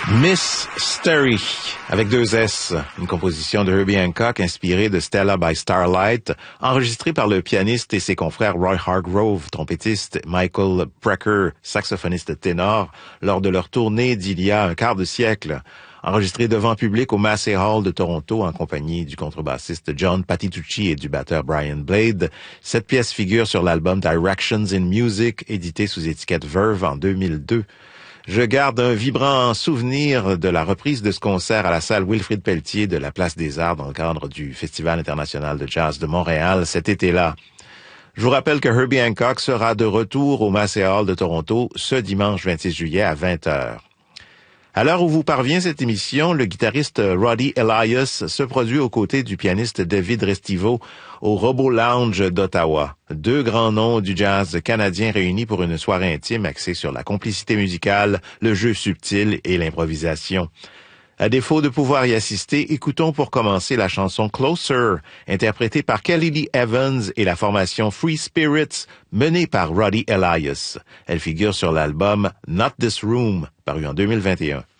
Mystery, avec 2 S, une composition de Herbie Hancock inspirée de Stella by Starlight, enregistrée par le pianiste et ses confrères Roy Hargrove, trompettiste, Michael Brecker, saxophoniste ténor, lors de leur tournée d'il y a un quart de siècle. Enregistrée devant public au Massey Hall de Toronto en compagnie du contrebassiste John Patitucci et du batteur Brian Blade, cette pièce figure sur l'album Directions in Music, édité sous étiquette Verve en 2002. Je garde un vibrant souvenir de la reprise de ce concert à la salle Wilfrid Pelletier de la Place des Arts dans le cadre du Festival international de jazz de Montréal cet été-là. Je vous rappelle que Herbie Hancock sera de retour au Massey Hall de Toronto ce dimanche 26 juillet à 20h. À l'heure où vous parvient cette émission, le guitariste Roddy Elias se produit aux côtés du pianiste David Restivo au Robo Lounge d'Ottawa. 2 grands noms du jazz canadien réunis pour une soirée intime axée sur la complicité musicale, le jeu subtil et l'improvisation. À défaut de pouvoir y assister, écoutons pour commencer la chanson Closer, interprétée par Kelly Lee Evans et la formation Free Spirits, menée par Roddy Elias. Elle figure sur l'album Not This Room, paru en 2021.